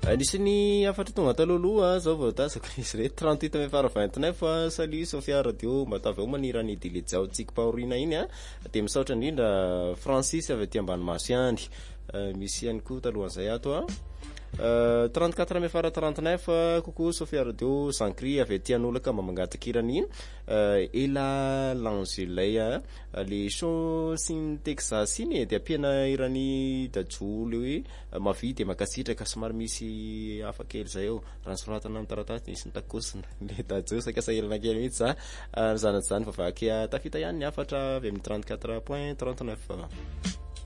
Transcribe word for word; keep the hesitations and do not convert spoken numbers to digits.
Anisany afatra tonga taloloha zao vao tasako izy re trente-huit may fara vingt-neuf salut Sofia radio matavy ao manira ny dilejao tsika paorina iny a de misaotra indrindra Francis avy aty ambany Masiany misy ihany koa talohan'izay ato a Euh, trente-quatre may fara trente-neuf coucou Sofia radio Sankry avy aty an'olaka mamangatakirany euh, Ela Langelay le show sin Texas iny de ampiana irany dajolo hoe mavidy makasitraka somary misy afakely zay eo ransoratana amin'ny taratasy nisy nitakosina le dajo sakasa elana kely mihitsy za zany zany fa vaky tafita ihany ny afatra avy amin'ny trente-quatre point trente-neuf